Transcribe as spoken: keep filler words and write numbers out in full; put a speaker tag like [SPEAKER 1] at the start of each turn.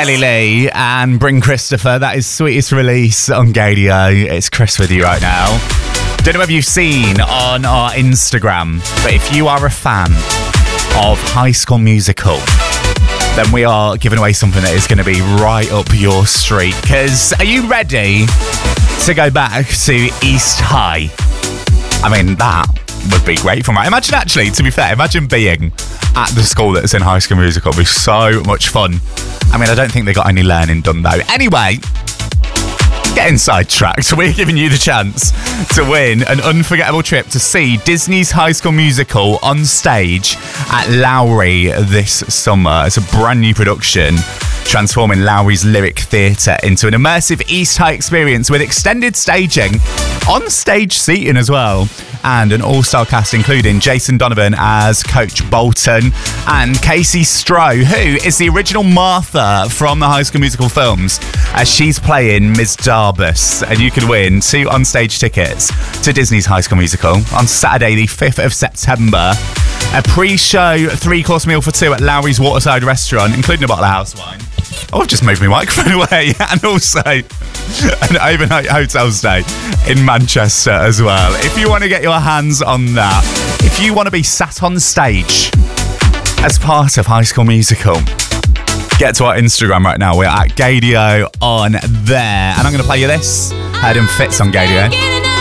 [SPEAKER 1] Kelly Lee and Bring Christopher. That is Sweetest Release on Gadio. It's Chris with you right now. Don't know whether you've seen on our Instagram, but if you are a fan of High School Musical, then we are giving away something that is going to be right up your street. Because are you ready to go back to East High? I mean, that would be great for me. Imagine actually, to be fair, imagine being at the school that's in High School Musical. It'd be so much fun. I mean, I don't think they got any learning done though. Anyway, getting sidetracked, we're giving you the chance to win an unforgettable trip to see Disney's High School Musical on stage at Lowry this summer. It's a brand new production transforming Lowry's Lyric Theatre into an immersive East High experience with extended staging, on-stage seating as well, and an all-star cast including Jason Donovan as Coach Bolton and Casey Stroh, who is the original Martha from the High School Musical films, as she's playing Miz Darbus. And you can win two on-stage tickets to Disney's High School Musical on Saturday the fifth of September. A pre-show three-course meal for two at Lowry's Waterside Restaurant, including a bottle of house wine. Oh, I've just moved my microphone away. And also an overnight hotel stay in Manchester as well. If you want to get your hands on that, if you want to be sat on stage as part of High School Musical, get to our Instagram right now. We're at Gadio on there. And I'm going to play you this. Heard and Fits on Gadio.